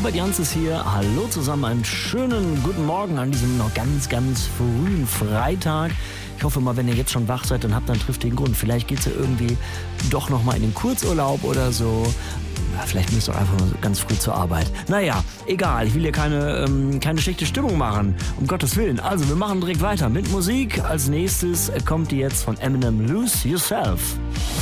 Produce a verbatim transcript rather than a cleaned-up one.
Robert Jans ist hier. Hallo zusammen, einen schönen guten Morgen an diesem noch ganz, ganz frühen Freitag. Ich hoffe mal, wenn ihr jetzt schon wach seid, dann habt ihr einen triftigen Grund. Vielleicht geht's ja irgendwie doch noch mal in den Kurzurlaub oder so. Ja, vielleicht müsst ihr auch einfach nur ganz früh zur Arbeit. Naja, egal, ich will hier keine, ähm, keine schlechte Stimmung machen, um Gottes Willen. Also, wir machen direkt weiter mit Musik. Als nächstes kommt die jetzt von Eminem, Lose Yourself.